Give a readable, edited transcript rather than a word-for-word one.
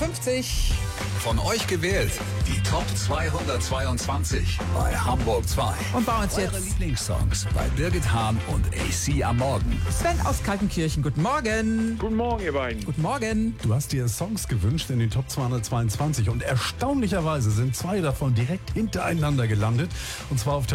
50. Von euch gewählt, die Top 222 bei Hamburg 2. Und bei uns Eure jetzt Lieblingssongs bei Birgit Hahn und AC am Morgen. Sven aus Kaltenkirchen. Guten Morgen. Guten Morgen, ihr beiden. Guten Morgen. Du hast dir Songs gewünscht in den Top 222 und erstaunlicherweise sind 2 davon direkt hintereinander gelandet. Und zwar auf